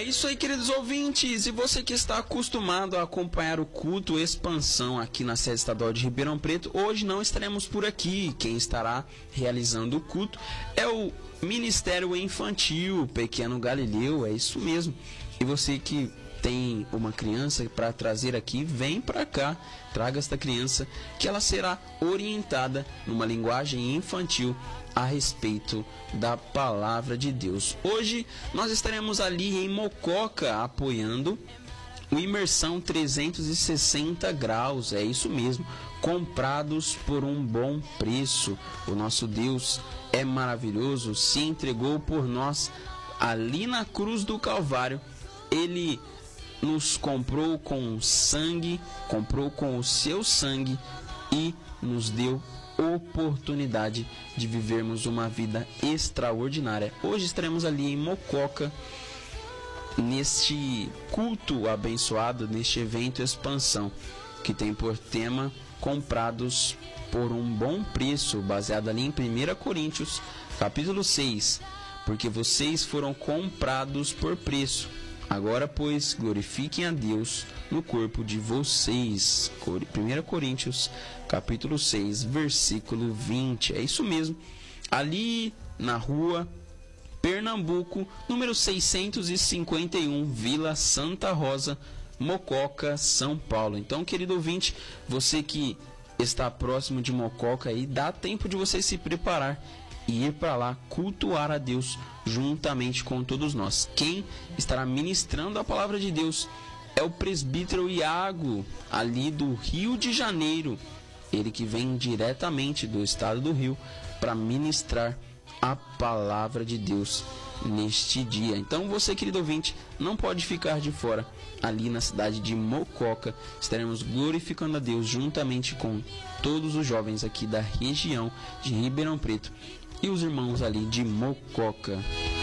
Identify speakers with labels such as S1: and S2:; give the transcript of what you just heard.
S1: isso aí, queridos ouvintes, e você que está acostumado a acompanhar o culto Expansão aqui na sede estadual de Ribeirão Preto, hoje não estaremos por aqui. Quem estará realizando o culto é o Ministério Infantil Pequeno Galileu, é isso mesmo. E você que tem uma criança para trazer aqui, vem para cá, traga esta criança, que ela será orientada numa linguagem infantil a respeito da palavra de Deus. Hoje nós estaremos ali em Mococa apoiando o Imersão 360 graus, é isso mesmo, comprados por um bom preço. O nosso Deus é maravilhoso, se entregou por nós ali na cruz do Calvário. Ele nos comprou com sangue, comprou com o seu sangue e nos deu oportunidade de vivermos uma vida extraordinária. Hoje estaremos ali em Mococa, neste culto abençoado, neste evento Expansão, que tem por tema comprados por um bom preço, baseado ali em 1 Coríntios, capítulo 6, porque vocês foram comprados por preço. Agora, pois, glorifiquem a Deus no corpo de vocês. 1 Coríntios, capítulo 6, versículo 20. É isso mesmo. Ali na rua Pernambuco, número 651, Vila Santa Rosa, Mococa, São Paulo. Então, querido ouvinte, você que está próximo de Mococa aí, dá tempo de você se preparar e ir para lá cultuar a Deus juntamente com todos nós. Quem estará ministrando a palavra de Deus é o presbítero Iago, ali do Rio de Janeiro. Ele que vem diretamente do estado do Rio para ministrar a palavra de Deus neste dia. Então você, querido ouvinte, não pode ficar de fora. Ali na cidade de Mococa estaremos glorificando a Deus juntamente com todos os jovens aqui da região de Ribeirão Preto e os irmãos ali de Mococa.